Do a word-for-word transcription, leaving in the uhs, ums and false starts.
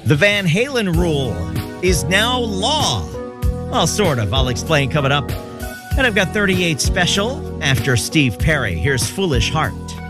The Van Halen rule is now law. Well, sort of. I'll explain coming up. And I've got thirty-eight special after Steve Perry. Here's Foolish Heart.